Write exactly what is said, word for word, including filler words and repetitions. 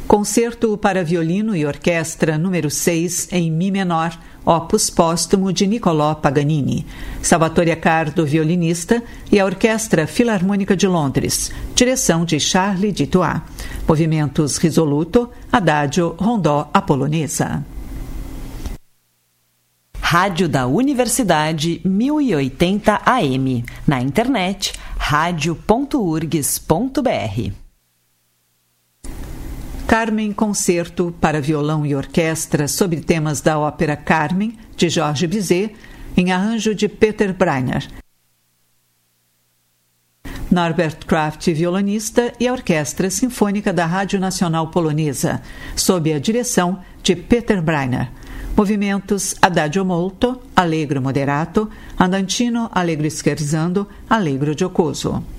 Concerto para violino e orquestra número seis em Mi menor, opus póstumo de Niccolò Paganini. Salvatore Accardo, violinista, e a Orquestra Filarmônica de Londres. Direção de Charles Dutoit. Movimentos risoluto, adagio, rondó a polonesa. Rádio da Universidade mil e oitenta A M. Na internet, radio ponto urgs ponto br. Carmen Concerto para violão e orquestra sobre temas da ópera Carmen, de Georges Bizet, em arranjo de Peter Breiner. Norbert Kraft, violonista, e a Orquestra Sinfônica da Rádio Nacional Polonesa, sob a direção de Peter Breiner. Movimentos adagio molto, allegro moderato, andantino, allegro scherzando, allegro giocoso.